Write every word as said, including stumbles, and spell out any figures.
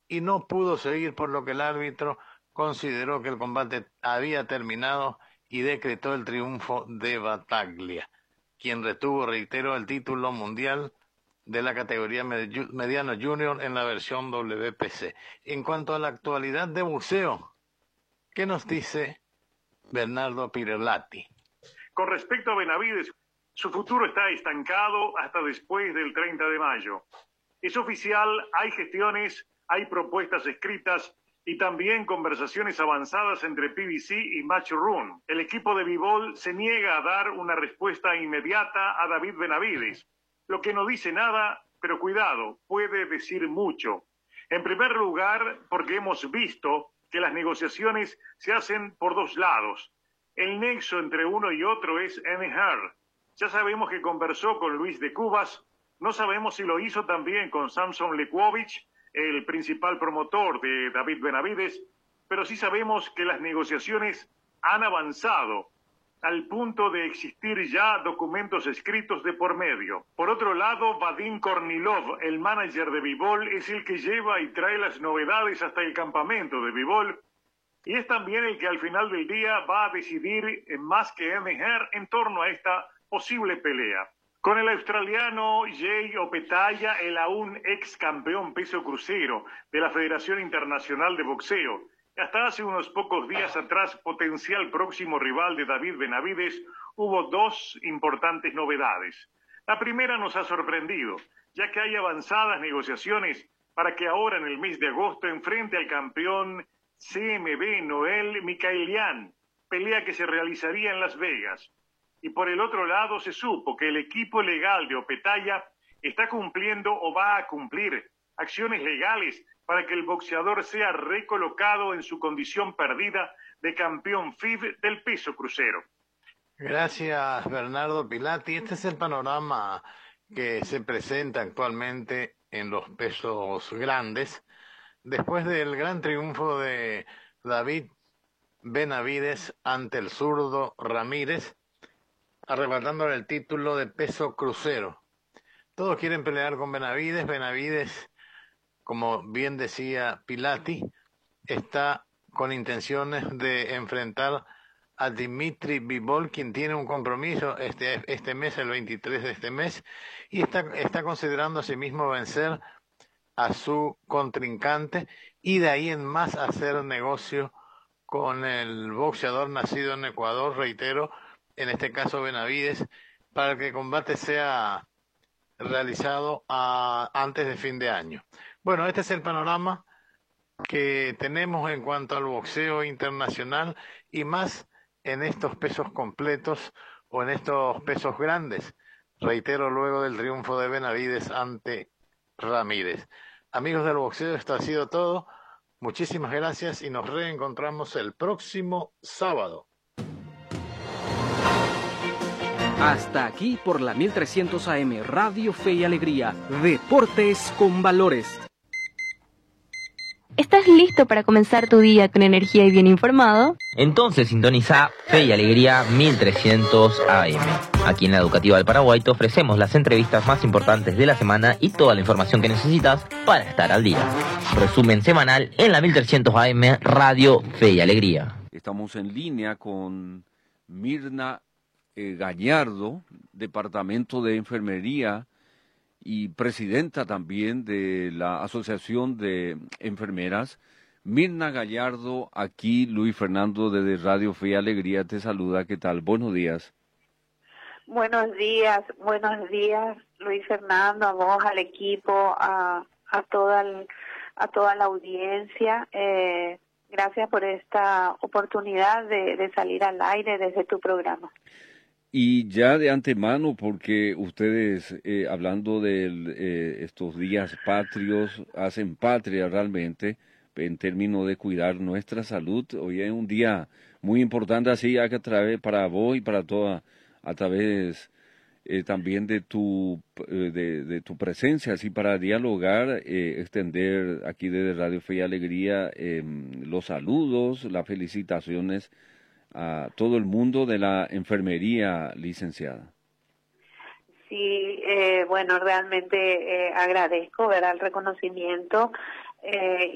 y no pudo seguir, por lo que el árbitro consideró que el combate había terminado y decretó el triunfo de Battaglia, quien retuvo, reitero, el título mundial de la categoría mediano junior en la versión W P C. En cuanto a la actualidad de boxeo, ¿qué nos dice Bernardo Pirelatti? Con respecto a Benavides, su futuro está estancado hasta después del treinta de mayo. Es oficial, hay gestiones, hay propuestas escritas y también conversaciones avanzadas entre P B C y Matchroom. El equipo de Bivol se niega a dar una respuesta inmediata a David Benavides, lo que no dice nada, pero cuidado, puede decir mucho. En primer lugar, porque hemos visto que las negociaciones se hacen por dos lados. El nexo entre uno y otro es Annie Hart. Ya sabemos que conversó con Luis de Cubas, no sabemos si lo hizo también con Samson Lekowicz, el principal promotor de David Benavides, pero sí sabemos que las negociaciones han avanzado al punto de existir ya documentos escritos de por medio. Por otro lado, Vadim Kornilov, el manager de Bivol, es el que lleva y trae las novedades hasta el campamento de Bivol, y es también el que al final del día va a decidir más que M G en torno a esta posible pelea. Con el australiano Jay Opetaia, el aún ex campeón peso crucero de la Federación Internacional de Boxeo, hasta hace unos pocos días atrás potencial próximo rival de David Benavides, hubo dos importantes novedades. La primera nos ha sorprendido, ya que hay avanzadas negociaciones para que ahora en el mes de agosto enfrente al campeón C M B Noel Mikaelian, pelea que se realizaría en Las Vegas. Y por el otro lado se supo que el equipo legal de Opetaia está cumpliendo o va a cumplir acciones legales para que el boxeador sea recolocado en su condición perdida de campeón F I B del peso crucero. Gracias, Bernardo Pilati. Este es el panorama que se presenta actualmente en los pesos grandes, después del gran triunfo de David Benavides ante el zurdo Ramírez, arrebatándole el título de peso crucero. Todos quieren pelear con Benavides. Benavides, como bien decía Pilati, está con intenciones de enfrentar a Dimitri Bivol, quien tiene un compromiso este, este mes, el veintitrés de este mes, y está, está considerando a sí mismo vencer a su contrincante y de ahí en más hacer negocio con el boxeador nacido en Ecuador, reitero, en este caso Benavides, para que el combate sea realizado a, antes de fin de año. Bueno, este es el panorama que tenemos en cuanto al boxeo internacional y más en estos pesos completos o en estos pesos grandes. Reitero, luego del triunfo de Benavides ante Ramírez. Amigos del boxeo, esto ha sido todo. Muchísimas gracias y nos reencontramos el próximo sábado. Hasta aquí por la mil trescientos A M Radio Fe y Alegría. Deportes con valores. ¿Estás listo para comenzar tu día con energía y bien informado? Entonces sintoniza Fe y Alegría mil trescientos A M. Aquí en la Educativa del Paraguay te ofrecemos las entrevistas más importantes de la semana y toda la información que necesitas para estar al día. Resumen semanal en la mil trescientos A M Radio Fe y Alegría. Estamos en línea con Mirna eh, Gallardo, Departamento de Enfermería y presidenta también de la Asociación de Enfermeras. Mirna Gallardo, aquí Luis Fernando desde Radio Fe y Alegría te saluda. ¿Qué tal? Buenos días. Buenos días, buenos días Luis Fernando, a vos, al equipo, a, a, toda, el, a toda la audiencia. Eh, gracias por esta oportunidad de, de salir al aire desde tu programa. Y ya de antemano, porque ustedes, eh, hablando de eh, estos días patrios, hacen patria realmente, en términos de cuidar nuestra salud. Hoy es un día muy importante, así a través para vos y para toda, a través eh, también de tu, eh, de, de tu presencia, así para dialogar, eh, extender aquí desde Radio Fe y Alegría eh, los saludos, las felicitaciones a todo el mundo de la enfermería, licenciada. Sí, eh, bueno, realmente eh, agradezco, ¿verdad?, el reconocimiento eh,